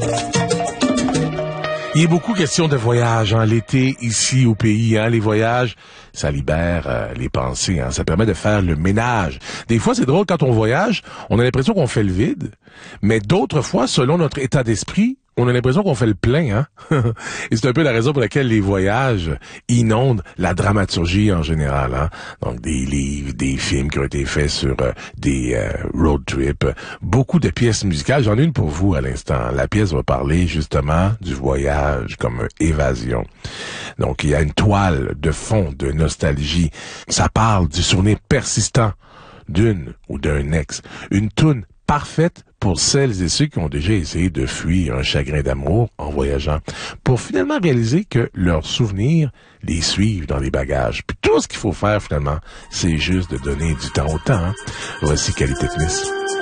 Il est beaucoup question de voyage, l'été ici au pays, les voyages, ça libère les pensées, ça permet de faire le ménage. Des fois, c'est drôle, quand on voyage, on a l'impression qu'on fait le vide, mais d'autres fois, selon notre état d'esprit, on a l'impression qu'on fait le plein, Et c'est un peu la raison pour laquelle les voyages inondent la dramaturgie en général, Donc, des livres, des films qui ont été faits sur des road trips, beaucoup de pièces musicales. J'en ai une pour vous à l'instant. La pièce va parler justement du voyage comme évasion. Donc, il y a une toile de fond de nostalgie. Ça parle du souvenir persistant d'une ou d'un ex. Une toune parfaite pour celles et ceux qui ont déjà essayé de fuir un chagrin d'amour en voyageant, pour finalement réaliser que leurs souvenirs les suivent dans les bagages. Puis tout ce qu'il faut faire finalement, c'est juste de donner du temps au temps. Voici Qualité Smith.